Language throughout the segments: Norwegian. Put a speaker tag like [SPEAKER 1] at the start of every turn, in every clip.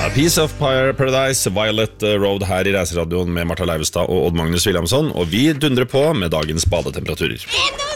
[SPEAKER 1] A Piece of Paradise, Violet Road her i Reiseradioen med Martha Leivestad og Odd Magnus Williamson. Og vi dundrer på med dagens badetemperaturer.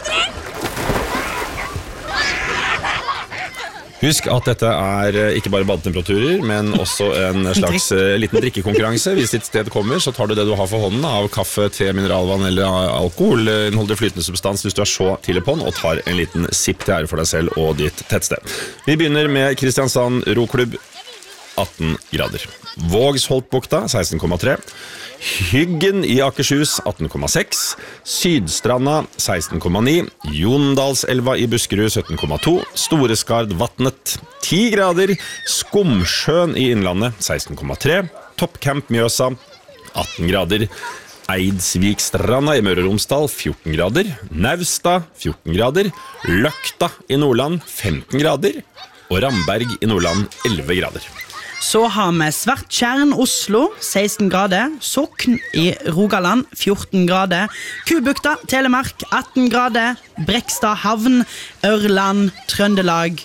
[SPEAKER 1] Husk at dette ikke bare badetemperaturer, men også en slags liten drikkekonkurranse. Hvis ditt sted kommer, så tar du det du har for hånden av kaffe, te, mineralvann eller alkohol. Innholder flytende substans hvis du så tidlig på den, og tar en liten sipp til ære for deg selv og ditt tettsted. Vi begynner med Kristiansand Roklubb, 18 grader. Vågsholtbukta, 16,3. Hyggen i Akershus, 18,6. Sydstranda, 16,9. Jondalselva i Buskerud, 17,2. Storeskardvatnet, 10 grader. Skomsjøen i Innlandet, 16,3. Toppcamp Mjøsa, 18 grader. Eidsvikstranda i Møre og Romsdal, 14 grader. Nausta, 14 grader. Løkta i Nordland, 15 grader. Og Ramberg i Nordland, 11 grader.
[SPEAKER 2] Så har vi Svarttjern, Oslo, 16 grader. Sokn i Rogaland, 14 grader. Kubukta, Telemark, 18 grader. Brekstad havn, Ørland, Trøndelag,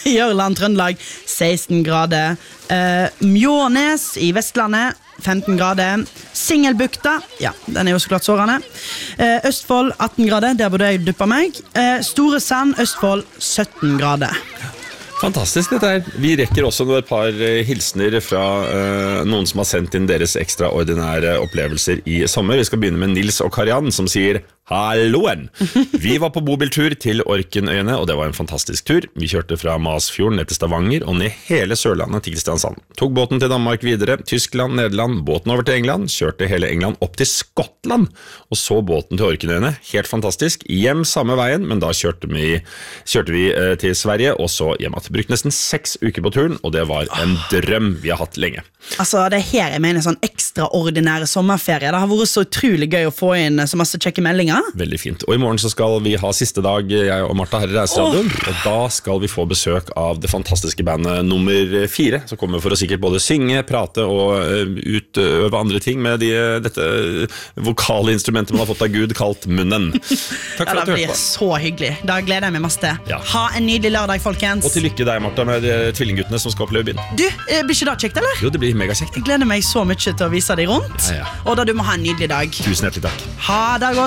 [SPEAKER 2] 16 grader. Mjånes i Vestlandet, 15 grader. Singelbukta, ja, den jo så klart sårende. Østfold, 18 grader, der burde jeg duppe meg. Store Sand, Østfold, 17 grader.
[SPEAKER 1] Fantastisk dette her. Vi rekker også et par hilsner fra noen som har sendt inn deres ekstraordinære opplevelser i sommer. Vi skal begynne med Nils og Kariann som sier Halloen! Vi var på bobiltur til Orkenøyene, og det var en fantastisk tur. Vi kjørte fra Masfjorden ned til Stavanger og ned hele Sørlandet til Kristiansand. Tok båten til Danmark videre, Tyskland, Nederland, båten over til England, kjørte hele England opp til Skottland, og så båten til Orkenøyene. Helt fantastisk. Hjem samme veien, men da kjørte vi til Sverige, og så hjem at. Brukte nesten 6 uker på turen, og det var en drøm vi har hatt lenge.
[SPEAKER 2] Altså, det her jeg mener sånn ekstraordinære sommerferie. Det har vært så utrolig gøy å få inn så masse kjekke meldinger.
[SPEAKER 1] Veldig fint. Og i morgen så skal vi ha siste dag, jeg og Martha her i Reiseradioen, og da skal vi få besøk av det fantastiske bandet nummer 4, som kommer for å sikkert både synge, prate og utøve andre ting med dette vokale instrumentet man har fått av Gud, kalt munnen. Takk for at du hørte på.
[SPEAKER 2] Det blir så hyggelig. Da gleder jeg meg masse til.
[SPEAKER 1] Ja.
[SPEAKER 2] Ha en nydelig lørdag, folkens.
[SPEAKER 1] Og til lykke deg, Martha, med tvillingguttene som skal oppleve byen.
[SPEAKER 2] Du, blir ikke det kjekt, eller?
[SPEAKER 1] Jo, det blir megakjekt.
[SPEAKER 2] Jeg gleder meg så mye til å vise deg rundt.
[SPEAKER 1] Ja.
[SPEAKER 2] Og da du må ha en nydelig dag.
[SPEAKER 1] Tusen hjertelig takk.
[SPEAKER 2] Ha det godt.